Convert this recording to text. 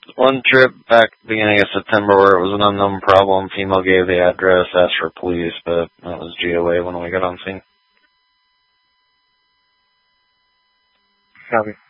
One trip back beginning of September where it was an unknown problem. Female gave the address, asked for police, but that was GOA when we got on scene. Copy.